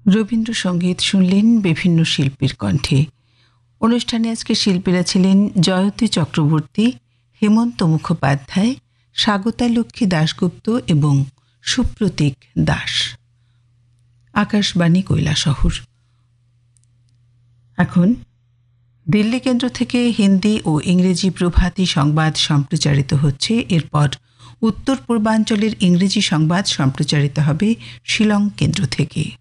রবীন্দ্রসঙ্গীত শুনলেন বিভিন্ন শিল্পীর কণ্ঠে। অনুষ্ঠানে আজকে শিল্পীরা ছিলেন জয়তী চক্রবর্তী, হেমন্ত মুখোপাধ্যায়, স্বাগতা লক্ষ্মী দাশগুপ্ত এবং সুপ্রতীক দাস। আকাশবাণী কৈলাসহর। এখন দিল্লি কেন্দ্র থেকে হিন্দি ও ইংরেজি প্রভাতী সংবাদ সম্প্রচারিত হচ্ছে। এরপর উত্তর পূর্বাঞ্চলের ইংরেজি সংবাদ সম্প্রচারিত হবে শিলং কেন্দ্র থেকে।